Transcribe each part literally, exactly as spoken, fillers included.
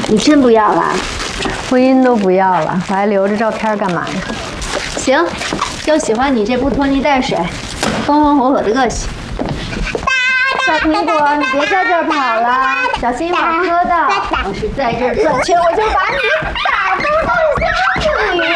你真不要了？ 婚姻都不要了，我还留着照片干嘛呀？ 行，就喜欢你这不拖泥带水、风风火火的个性。小苹果，你别在这儿跑了，小心一会儿磕到。要是在这儿转圈，我就把你打到豆箱里。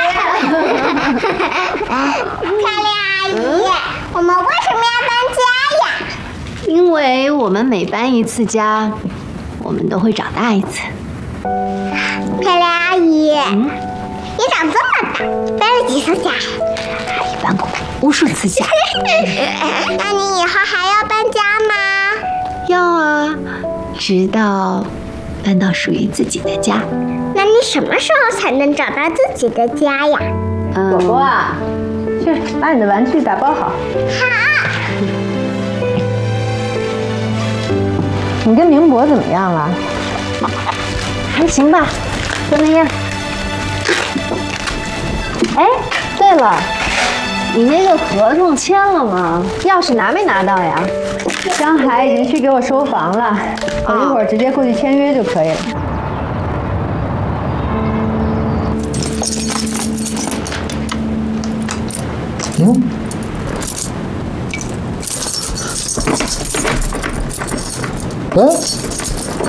漂亮阿姨，我们为什么要搬家呀？ 因为我们每搬一次家，我们都会长大一次。 漂亮阿姨，嗯、你长这么大，搬了几次家？ 阿姨搬过无数次家。 那你以后还要搬家吗？ 要啊，直到搬到属于自己的家。 那你什么时候才能找到自己的家呀？ 果果啊，去把你的玩具打包好。 好。 你跟明博怎么样了？ 还行吧，就那样。哎，对了，你那个合同签了吗？钥匙拿没拿到呀？ 江海已经去给我收房了，我一会儿直接过去签约就可以了。 嗯。哎。